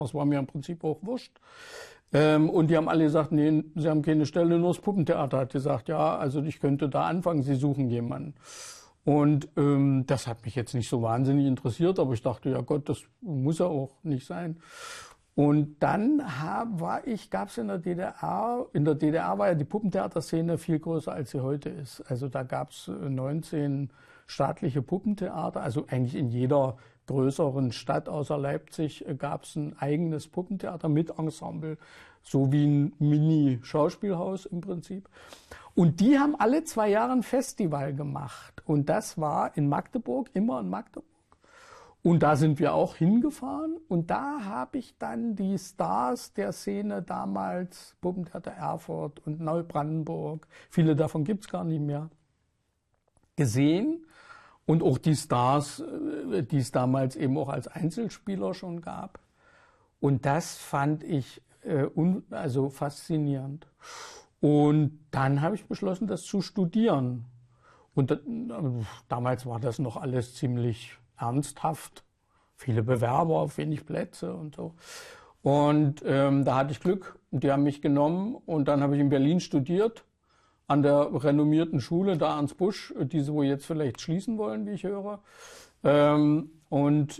Das war mir im Prinzip auch wurscht. Und die haben alle gesagt, nee, sie haben keine Stelle, nur das Puppentheater hat gesagt, ja, also ich könnte da anfangen, sie suchen jemanden. Und das hat mich jetzt nicht so wahnsinnig interessiert, aber ich dachte, ja Gott, das muss ja auch nicht sein. Und dann gab es in der DDR war ja die Puppentheaterszene viel größer, als sie heute ist. Also da gab es 19 staatliche Puppentheater, also eigentlich in jeder größeren Stadt außer Leipzig gab es ein eigenes Puppentheater mit Ensemble, so wie ein Mini-Schauspielhaus im Prinzip. Und die haben alle 2 Jahre ein Festival gemacht. Und das war in Magdeburg, immer in Magdeburg. Und da sind wir auch hingefahren. Und da habe ich dann die Stars der Szene damals, Puppentheater Erfurt und Neubrandenburg, viele davon gibt's gar nicht mehr, gesehen. Und auch die Stars, die es damals eben auch als Einzelspieler schon gab. Und das fand ich also faszinierend. Und dann habe ich beschlossen, das zu studieren. Und damals war das noch alles ziemlich ernsthaft. Viele Bewerber, wenig Plätze und so. Und da hatte ich Glück. Die haben mich genommen. Und dann habe ich in Berlin studiert. An der renommierten Schule, da ans Busch, die sie wohl jetzt vielleicht schließen wollen, wie ich höre. Von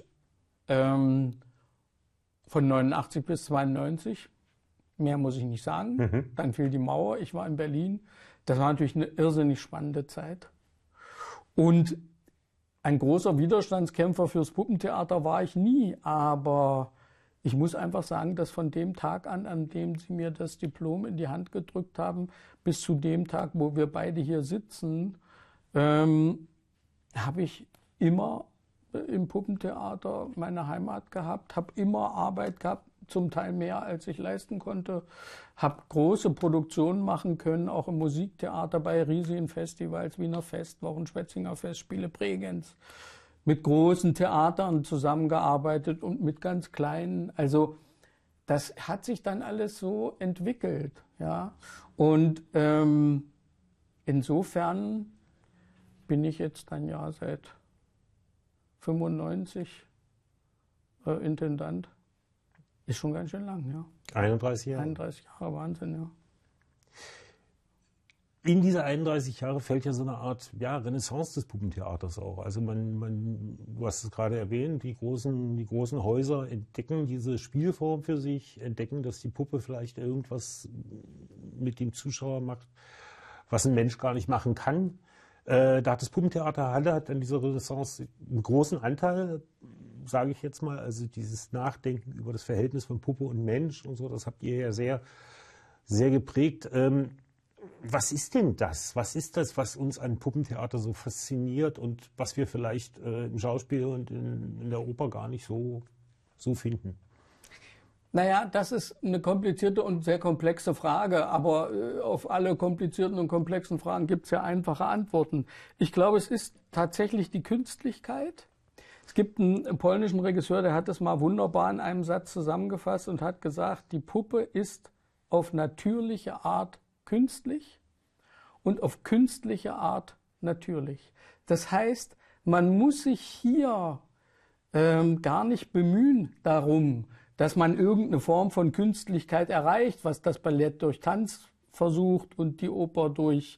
89 bis 92, mehr muss ich nicht sagen. Mhm. Dann fiel die Mauer, ich war in Berlin. Das war natürlich eine irrsinnig spannende Zeit. Und ein großer Widerstandskämpfer fürs Puppentheater war ich nie, aber ich muss einfach sagen, dass von dem Tag an dem sie mir das Diplom in die Hand gedrückt haben, bis zu dem Tag, wo wir beide hier sitzen, habe ich immer im Puppentheater meine Heimat gehabt, habe immer Arbeit gehabt, zum Teil mehr, als ich leisten konnte, habe große Produktionen machen können, auch im Musiktheater bei riesigen Festivals, Wiener Festwochen, Schwetzinger Festspiele, Bregenz, mit großen Theatern zusammengearbeitet und mit ganz kleinen. Also das hat sich dann alles so entwickelt, ja. Und insofern bin ich jetzt dann ja seit 95 Intendant. Ist schon ganz schön lang, ja. 31 Jahre? 31 Jahre, Wahnsinn, ja. In diese 31 Jahre fällt ja so eine Art Renaissance des Puppentheaters auch. Also du hast es gerade erwähnt, die großen Häuser entdecken diese Spielform für sich, entdecken, dass die Puppe vielleicht irgendwas mit dem Zuschauer macht, was ein Mensch gar nicht machen kann. Da hat das Puppentheater Halle hat an dieser Renaissance einen großen Anteil, sage ich jetzt mal. Also dieses Nachdenken über das Verhältnis von Puppe und Mensch und so, das habt ihr ja sehr, sehr geprägt. Was ist denn das? Was ist das, was uns an Puppentheater so fasziniert und was wir vielleicht im Schauspiel und in der Oper gar nicht so finden? Naja, das ist eine komplizierte und sehr komplexe Frage, aber auf alle komplizierten und komplexen Fragen gibt es ja einfache Antworten. Ich glaube, es ist tatsächlich die Künstlichkeit. Es gibt einen polnischen Regisseur, der hat das mal wunderbar in einem Satz zusammengefasst und hat gesagt, die Puppe ist auf natürliche Art künstlich und auf künstliche Art natürlich. Das heißt, man muss sich hier gar nicht bemühen darum, dass man irgendeine Form von Künstlichkeit erreicht, was das Ballett durch Tanz versucht und die Oper durch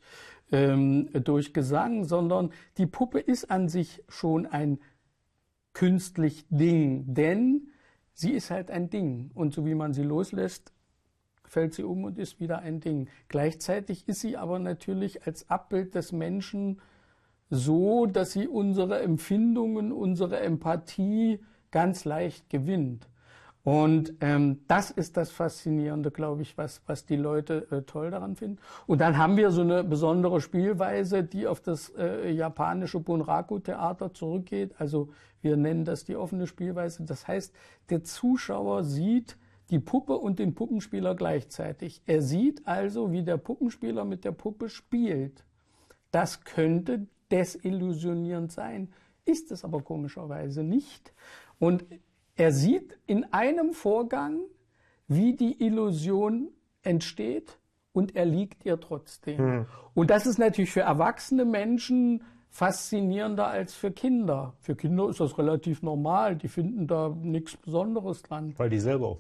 Gesang, sondern die Puppe ist an sich schon ein künstlich Ding, denn sie ist halt ein Ding und so wie man sie loslässt, fällt sie um und ist wieder ein Ding. Gleichzeitig ist sie aber natürlich als Abbild des Menschen so, dass sie unsere Empfindungen, unsere Empathie ganz leicht gewinnt. Und das ist das Faszinierende, glaube ich, was die Leute toll daran finden. Und dann haben wir so eine besondere Spielweise, die auf das japanische Bunraku-Theater zurückgeht. Also wir nennen das die offene Spielweise. Das heißt, der Zuschauer sieht die Puppe und den Puppenspieler gleichzeitig. Er sieht also, wie der Puppenspieler mit der Puppe spielt. Das könnte desillusionierend sein, ist es aber komischerweise nicht. Und er sieht in einem Vorgang, wie die Illusion entsteht und er liegt ihr trotzdem. Mhm. Und das ist natürlich für erwachsene Menschen faszinierender als für Kinder. Für Kinder ist das relativ normal, die finden da nichts Besonderes dran. Weil die selber auch